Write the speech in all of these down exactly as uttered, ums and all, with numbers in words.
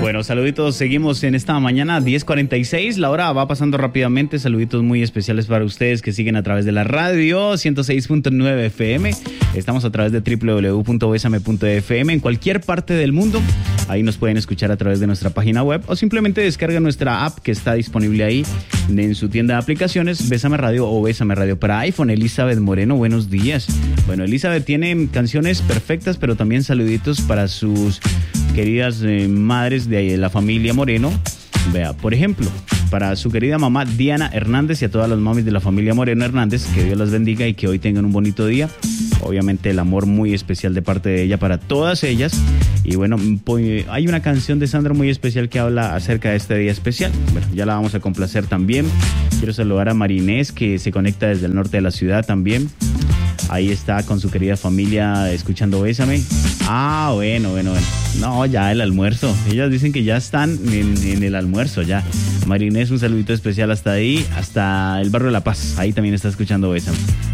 Bueno, saluditos, seguimos en esta mañana, diez cuarenta y seis, la hora va pasando rápidamente, saluditos muy especiales para ustedes que siguen a través de la radio, ciento seis punto nueve F M, estamos a través de doble u doble u doble u punto besame punto f m en cualquier parte del mundo, ahí nos pueden escuchar a través de nuestra página web o simplemente descargan nuestra app que está disponible ahí en su tienda de aplicaciones, Bésame Radio o Bésame Radio para iPhone. Elizabeth Moreno, buenos días. Bueno, Elizabeth tiene canciones perfectas, pero también saluditos para sus queridas eh, madres de la familia Moreno. Vea, por ejemplo, para su querida mamá Diana Hernández y a todas las mamis de la familia Moreno Hernández, que Dios las bendiga y que hoy tengan un bonito día. Obviamente el amor muy especial de parte de ella para todas ellas. Y bueno, pues, hay una canción de Sandra muy especial que habla acerca de este día especial. Bueno, ya la vamos a complacer también. Quiero saludar a Marinés, que se conecta desde el norte de la ciudad también. Ahí está con su querida familia escuchando Bésame. Ah, bueno, bueno, bueno. No, ya el almuerzo. Ellas dicen que ya están en, en el almuerzo ya. Marinés, un saludito especial hasta ahí, hasta el barrio de La Paz. Ahí también está escuchando Bésame.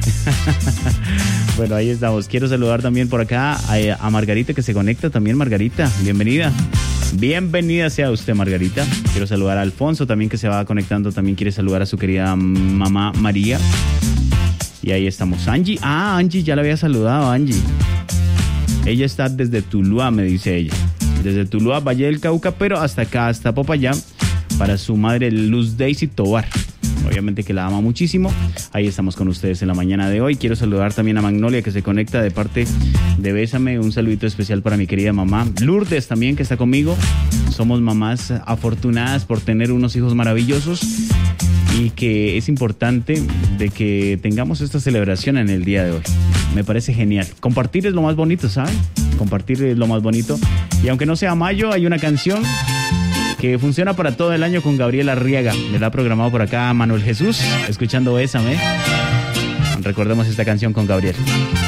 Bueno, ahí estamos. Quiero saludar también por acá a, a Margarita que se conecta también. Margarita, bienvenida. Bienvenida sea usted, Margarita. Quiero saludar a Alfonso también que se va conectando. También quiere saludar a su querida mamá María. Y ahí estamos. Angie. Ah, Angie, ya la había saludado, Angie. Ella está desde Tuluá, me dice ella. Desde Tuluá, Valle del Cauca, pero hasta acá, hasta Popayán, para su madre Luz Daisy Tobar. Obviamente que la ama muchísimo. Ahí estamos con ustedes en la mañana de hoy. Quiero saludar también a Magnolia que se conecta de parte de Bésame. Un saludito especial para mi querida mamá. Lourdes también que está conmigo. Somos mamás afortunadas por tener unos hijos maravillosos. Y que es importante de que tengamos esta celebración en el día de hoy. Me parece genial. Compartir es lo más bonito, ¿saben? Compartir es lo más bonito. Y aunque no sea mayo, hay una canción que funciona para todo el año con Gabriela Arriaga. Me la ha programado por acá Manuel Jesús, escuchando Bésame. Recordemos esta canción con Gabriel.